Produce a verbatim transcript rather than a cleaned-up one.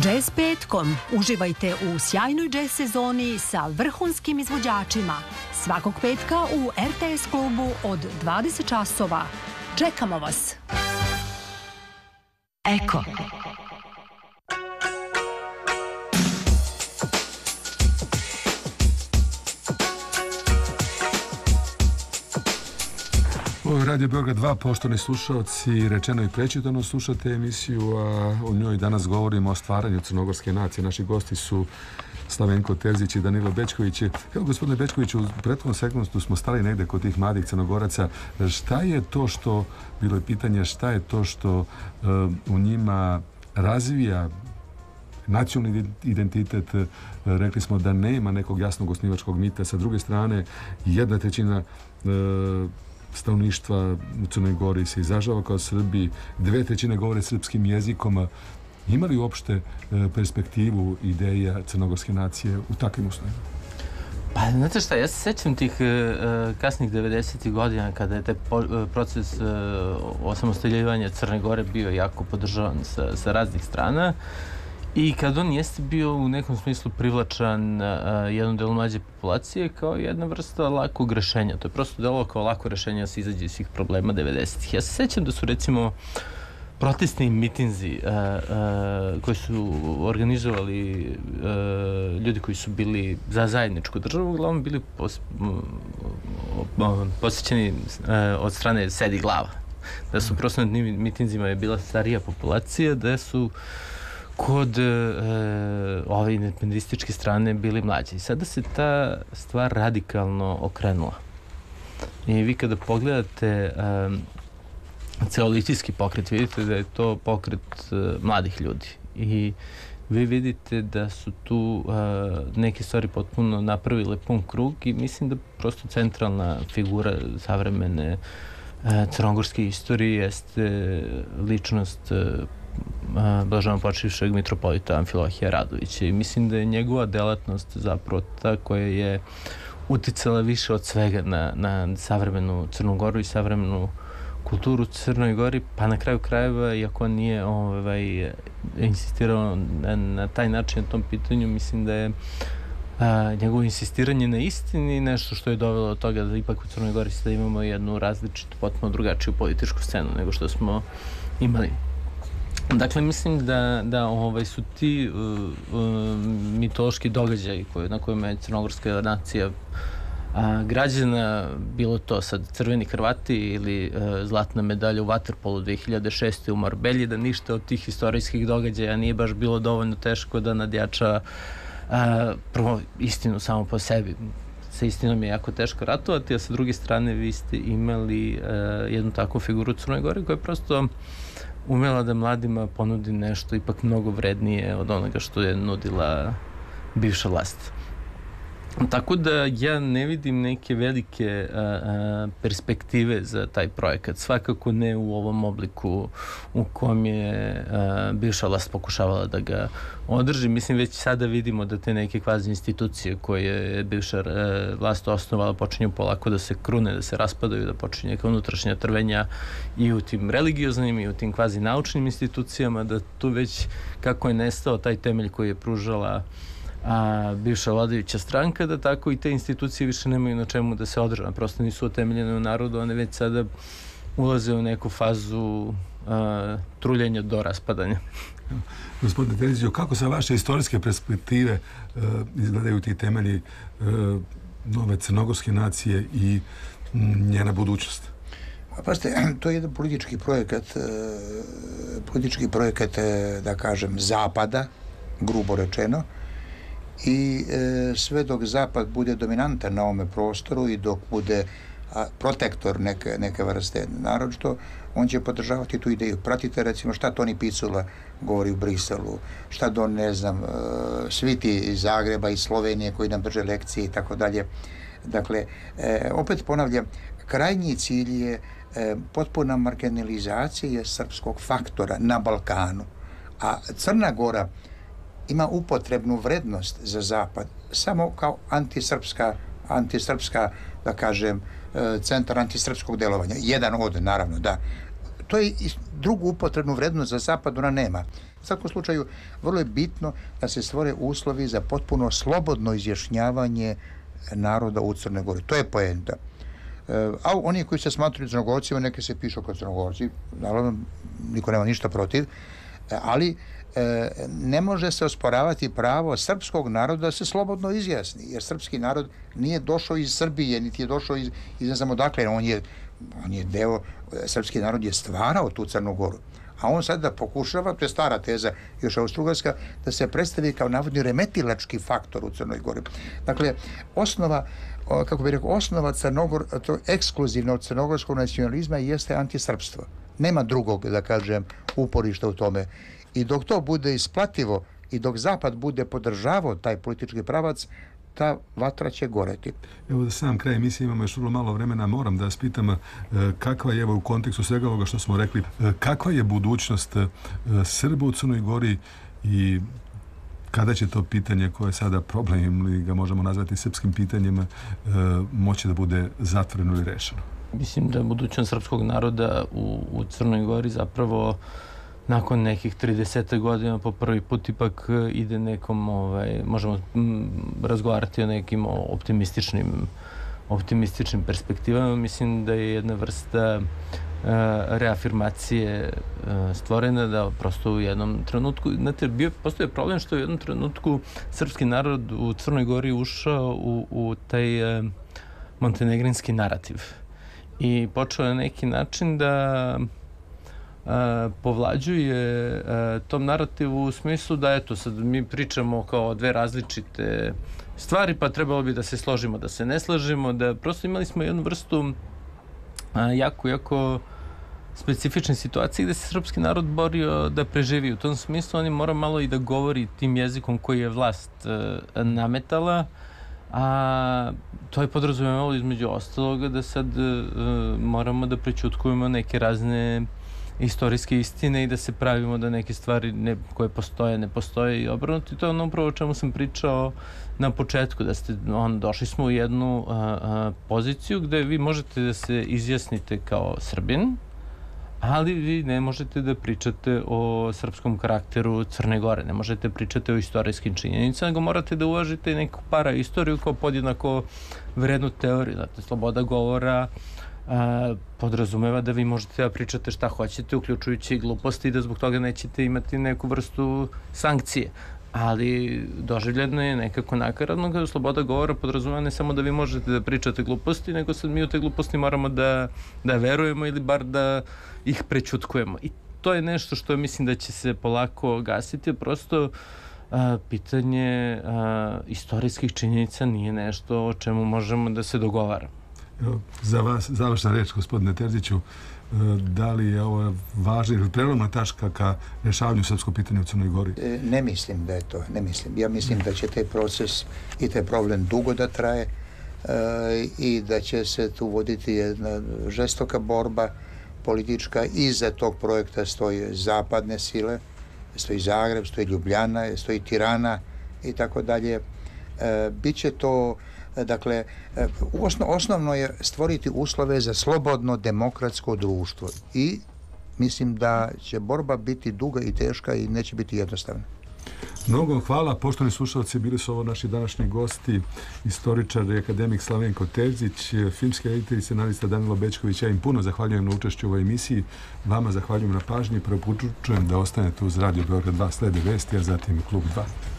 Jazz petkom. Uživajte u sjajnoj jazz sezoni sa vrhunskim izvođačima. Svakog petka u er te es klubu od dvadeset časova. Čekamo vas! Eko. Ovo je Radio Beograd dva, poštovani slušalci, rečeno i prečitano slušate emisiju, a o njoj danas govorimo o stvaranju crnogorske nacije. Naši gosti su Slavenko Terzić i Danilo Bečković. Evo, gospodine Bečkoviću, u prethodnom segmentu smo stali negde kod tih mladih Crnogoraca. Šta je to što, bilo je pitanje, šta je to što uh, u njima razvija nacionalni identitet? Rekli smo da nema nekog jasnog osnivačkog mita. Sa druge strane, jedna trećina uh, stanovništva u Crnoj Gori se izražava kao Srbi, dve trećine govore srpskim jezikom. Ima li uopšte e, perspektivu ideja crnogorske nacije u takvim uslovima? Pa, znate šta, ja se sećam tih e, kasnih devedesetih godina kada je taj po, e, proces e, osamostaljivanja Crne Gore bio jako podržavan sa, sa raznih strana. I kad on jeste bio u nekom smislu privlačan uh, jednom delu mlađe populacije kao jedna vrsta lakog rešenja. To je prosto delo kao lako rešenje da se izađe iz svih problema devedesetih. Ja se sećam da su recimo protestni mitinzi uh, uh, koji su organizovali uh, ljudi koji su bili za zajedničku državu, uglavnom bili pos, uh, posjećeni uh, od strane sedi glava. Da su prosto na tim mitinzima je bila starija populacija, da su kod e, ove independističke strane bili mlađi. I sada se ta stvar radikalno okrenula. I vi kada pogledate e, ceolitijski pokret, vidite da je to pokret e, mladih ljudi. I vi vidite da su tu e, neke stvari potpuno napravile pun krug i mislim da prosto centralna figura savremene e, crnogorske istorije jeste ličnost e, blaženo počivšeg mitropolita Amfilohija Radovića. I mislim da je njegova delatnost zapravo ta koja je uticala više od svega na, na savremenu Crnu Goru i savremenu kulturu u Crnoj Gori, pa na kraju krajeva, iako on nije ovaj, insistirao na, na taj način na tom pitanju, mislim da je a, njegovo insistiranje na istini nešto što je dovelo do toga da ipak u Crnoj Gori sada imamo jednu različitu, potpuno drugačiju političku scenu nego što smo imali. Dakle, mislim da, da ovaj, su ti uh, uh, mitološki događaji koje, na kojima je crnogorska nacija a, građana, bilo to sad crveni Hrvati ili uh, zlatna medalja u vaterpolu dve hiljade šeste u Marbelji, da ništa od tih istorijskih događaja nije baš bilo dovoljno teško da nadjača a, prvo istinu samo po sebi. Sa istinom je jako teško ratovati, a sa druge strane vi ste imali uh, jednu takvu figuru u Crnoj Gori koja je prosto umela da mladima ponudi nešto ipak mnogo vrednije od onoga što je nudila bivša vlast. Tako da ja ne vidim neke velike a, a, perspektive za taj projekat. Svakako ne u ovom obliku u kom je a, bivša vlast pokušavala da ga održi. Mislim, već sada vidimo da te neke kvazi institucije koje je bivša a, vlast osnovala počinju polako da se krune, da se raspadaju, da počinje neka unutrašnja trvenja i u tim religioznim i u tim kvazi naučnim institucijama, da tu već kako je nestao taj temelj koji je pružala a bivša vladajuća stranka, da tako i te institucije više nemaju na čemu da se održava. Prosto nisu utemeljene u narodu, one već sada ulaze u neku fazu a, truljenja do raspadanja. Gospodine Terziću, kako sa vaše istorijske perspektive uh, izgledaju ti temelji uh, nove crnogorske nacije i m, njena budućnost? Pazite, to je jedan politički projekat, uh, politički projekat, uh, da kažem, Zapada, grubo rečeno, i e, sve dok Zapad bude dominantan na ovome prostoru i dok bude a, protektor neke, neke vrste naročito, on će podržavati tu ideju. Pratite recimo šta Toni Picula govori u Briselu, šta do, ne znam, e, svi ti iz Zagreba i Slovenije koji nam drže lekcije i tako dalje. Dakle, e, opet ponavljam, krajnji cilj je e, potpuna marginalizacija srpskog faktora na Balkanu, a Crna Gora ima upotrebnu vrednost za Zapad samo kao antisrpska, antisrpska, da kažem, centar antisrpskog delovanja. Jedan od, naravno, da. To je drugu upotrebnu vrednost za Zapad, ona nema. svakom slučaju vrlo je bitno da se stvore uslovi za potpuno slobodno izjašnjavanje naroda u Crnoj Gori. To je poenta. A oni koji se smatruju Crnogorcima, neke se pišu kao Crnogorci, naravno niko nema ništa protiv, ali ne može se osporavati pravo srpskog naroda da se slobodno izjasni, jer srpski narod nije došao iz Srbije, niti je došao iz, iz ne znam odakle, on je, on je deo, srpski narod je stvarao tu Crnu Goru. A on sada pokušava, to je stara teza, još austrougarska, da se predstavi kao navodni remetilački faktor u Crnoj Gori. Dakle, osnova, kako bih rekao, osnova Crnogor, to ekskluzivnog crnogorskog nacionalizma jeste antisrpstvo. Nema drugog, da kažem, uporišta u tome. I dok to bude isplativo i dok Zapad bude podržavao taj politički pravac, ta vatra će goreti. Evo za sam kraj emisije imamo još vrlo malo vremena. Moram da vas pitam kakva je, evo u kontekstu svega ovoga što smo rekli, kakva je budućnost Srba u Crnoj Gori i kada će to pitanje koje je sada problem ili ga možemo nazvati srpskim pitanjem moći da bude zatvoreno ili rešeno? Mislim da budućnost srpskog naroda u, u Crnoj Gori zapravo nakon nekih trideset godina po prvi put ipak ide nekom, ovaj, možemo m, razgovarati o nekim optimističnim, optimističnim perspektivama. Mislim da je jedna vrsta uh, reafirmacije uh, stvorena, da prosto u jednom trenutku, znate, bio, postoje problem što u jednom trenutku srpski narod u Crnoj Gori ušao u, u taj uh, montenegrinski narativ i počeo na neki način da Uh, povlađuje uh, tom narativu u smislu da eto sad mi pričamo kao dve različite stvari pa trebalo bi da se složimo, da se ne slažemo, da prosto imali smo jednu vrstu uh, jako, jako specifične situacije gde se srpski narod borio da preživi. U tom smislu on je morao malo i da govori tim jezikom koji je vlast uh, nametala, a to je podrazumevalo između ostaloga da sad uh, moramo da prećutkujemo neke razne istorijske istine i da se pravimo da neke stvari ne, koje postoje, ne postoje i obrnuto. I to je ono upravo o čemu sam pričao na početku, da ste, on, došli smo u jednu a, a, poziciju gde vi možete da se izjasnite kao Srbin, ali vi ne možete da pričate o srpskom karakteru Crne Gore, ne možete pričati o istorijskim činjenicama, nego morate da uvažite neku para istoriju kao podjednako vrednu teoriju. Znate, sloboda govora a, podrazumeva da vi možete da pričate šta hoćete, uključujući i gluposti, i da zbog toga nećete imati neku vrstu sankcije. Ali doživljeno je nekako nakaradno kada sloboda govora podrazumeva ne samo da vi možete da pričate gluposti, nego sad mi u te gluposti moramo da, da verujemo ili bar da ih prećutkujemo. I to je nešto što mislim da će se polako gasiti. Prosto a, pitanje a, istorijskih činjenica nije nešto o čemu možemo da se dogovaramo. Evo, za vas, završna reč, gospodine Terziću, da li je ovo važna ili prelomna tačka ka rešavanju srpskog pitanja u Crnoj Gori? Ne mislim da je to, ne mislim. Ja mislim da će taj proces i taj problem dugo da traje e, i da će se tu voditi jedna žestoka borba politička. Iza tog projekta stoje zapadne sile, stoji Zagreb, stoji Ljubljana, stoji Tirana i tako dalje. Biće to, dakle, osno, osnovno je stvoriti uslove za slobodno demokratsko društvo i mislim da će borba biti duga i teška i neće biti jednostavna. Mnogo hvala, poštovani slušalci, bili su ovo naši današnji gosti, istoričar i akademik Slavenko Terzić, filmski reditelj i scenarista Danilo Bećković. Ja im puno zahvaljujem na učešću u ovoj emisiji, vama zahvaljujem na pažnji i preporučujem da ostanete uz Radio Beograd dva, slede vesti, a zatim Klub dva.